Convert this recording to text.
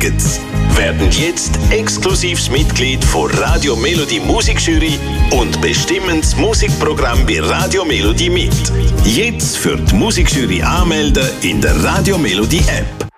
Werden jetzt exklusives Mitglied von Radio Melody Musikjury und bestimmen das Musikprogramm bei Radio Melody mit. Jetzt für die Musikjury anmelden in der Radio Melody App.